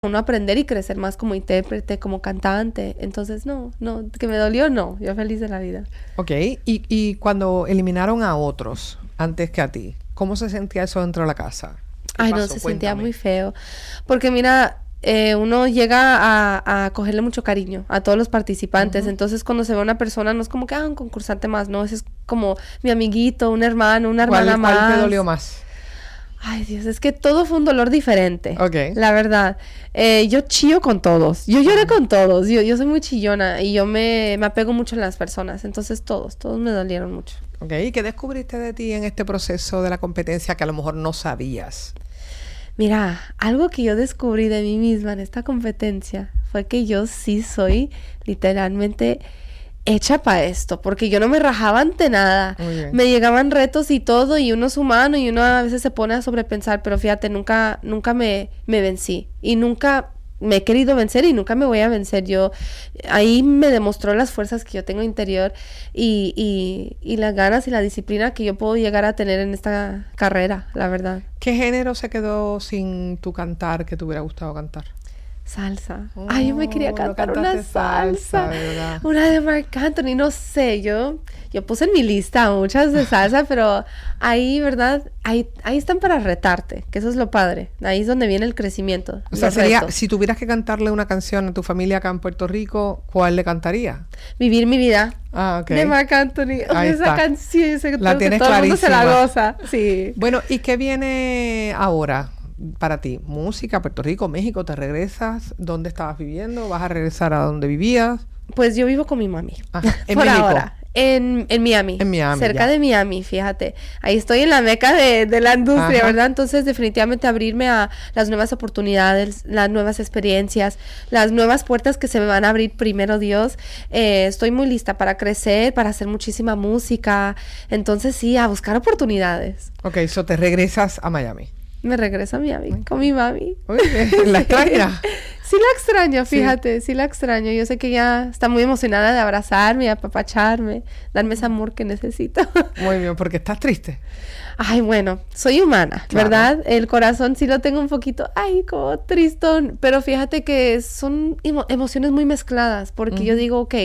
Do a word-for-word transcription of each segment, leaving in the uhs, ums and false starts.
uno aprender y crecer más como intérprete, como cantante. Entonces, no, no, que me dolió, no. Yo feliz de la vida. Ok, y, y cuando eliminaron a otros antes que a ti, ¿cómo se sentía eso dentro de la casa? Ay, pasó? no, se Cuéntame. sentía muy feo. Porque mira, eh, uno llega a, a cogerle mucho cariño a todos los participantes. Uh-huh. Entonces, cuando se ve una persona, no es como que, ah, un concursante más, no, ese es como mi amiguito, un hermano, una hermana ¿Cuál, más. ¿Cuál te dolió más? Ay, Dios, es que todo fue un dolor diferente. Ok. La verdad. Eh, yo chío con todos. Yo lloré con todos. Yo, yo soy muy chillona y yo me, me apego mucho en las personas. Entonces, todos, todos me dolieron mucho. Ok, ¿y qué descubriste de ti en este proceso de la competencia que a lo mejor no sabías? Mira, algo que yo descubrí de mí misma en esta competencia fue que yo sí soy literalmente hecha para esto, porque yo no me rajaba ante nada. Me llegaban retos y todo, y uno es humano y uno a veces se pone a sobrepensar, pero fíjate, nunca, nunca me, me vencí y nunca me he querido vencer y nunca me voy a vencer. Yo, ahí me demostró las fuerzas que yo tengo interior y, y, y las ganas y la disciplina que yo puedo llegar a tener en esta carrera, la verdad. ¿Qué género se quedó sin tu cantar que te hubiera gustado cantar? Salsa. Oh, Ay, yo me quería cantar no una salsa. salsa una de Marc Anthony, no sé, yo yo puse en mi lista muchas de salsa, pero ahí, ¿verdad? Ahí, ahí están para retarte, que eso es lo padre. Ahí es donde viene el crecimiento. O sea, sería, retos. Si tuvieras que cantarle una canción a tu familia acá en Puerto Rico, ¿cuál le cantaría? Vivir mi vida. Ah, ok. De Marc Anthony. Ahí esa está. canción, ese, la tienes que todo el mundo se la clarísima. goza. Sí. Bueno, ¿y qué viene ahora para ti? ¿Música, Puerto Rico, México? ¿Te regresas? ¿Dónde estabas viviendo? ¿Vas a regresar a donde vivías? Pues yo vivo con mi mami. Ajá. ¿En Por México? Ahora. En, en Miami. En Miami, cerca ya. de Miami, fíjate. Ahí estoy en la meca de, de la industria, Ajá. ¿verdad? Entonces, definitivamente abrirme a las nuevas oportunidades, las nuevas experiencias, las nuevas puertas que se me van a abrir, primero Dios. Eh, estoy muy lista para crecer, para hacer muchísima música. Entonces, sí, a buscar oportunidades. Ok, so te regresas a Miami. Me regreso a Miami okay. con mi mami. Muy bien. ¿La extraña? Sí la extraño, fíjate, sí. sí la extraño. Yo sé que ella está muy emocionada de abrazarme, apapacharme, darme ese amor que necesito. Muy bien, porque estás triste. Ay, bueno, soy humana, claro. ¿verdad? El corazón sí lo tengo un poquito, ay, como tristón. Pero fíjate que son emo- emociones muy mezcladas, porque uh-huh. yo digo, ok,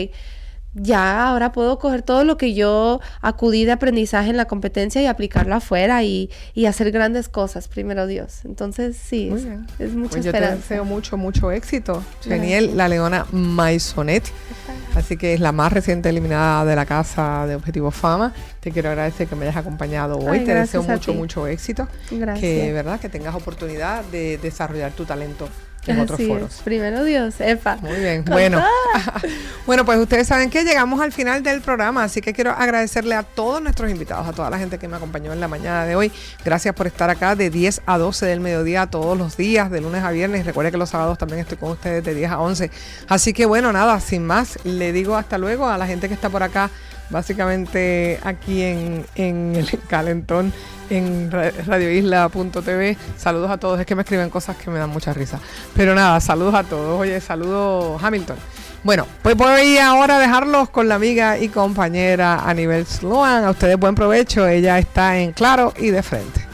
ya ahora puedo coger todo lo que yo acudí de aprendizaje en la competencia y aplicarlo afuera y, y hacer grandes cosas, primero Dios. Entonces, sí, es, es mucha pues esperanza. Yo te deseo mucho, mucho éxito. Geniel, la leona Maisonet. Así que es la más reciente eliminada de la casa de Objetivo Fama. Te quiero agradecer que me hayas acompañado hoy. Ay, te deseo mucho, ti. mucho éxito. Gracias. Que, ¿verdad? Que tengas oportunidad de desarrollar tu talento en otros Así foros. Es. Primero Dios, epa. Muy bien, bueno. Bueno, pues ustedes saben que llegamos al final del programa, así que quiero agradecerle a todos nuestros invitados, a toda la gente que me acompañó en la mañana de hoy. Gracias por estar acá de diez a doce del mediodía todos los días, de lunes a viernes. Recuerde que los sábados también estoy con ustedes de diez a once. Así que bueno, nada, sin más, le digo hasta luego a la gente que está por acá, básicamente aquí en, en el calentón en radio isla punto t v. Saludos a todos, es que me escriben cosas que me dan mucha risa, pero nada, saludos a todos. Oye, saludos Hamilton. Bueno, pues voy ahora a dejarlos con la amiga y compañera Anibel Sloan. A ustedes buen provecho, ella está en Claro y de Frente.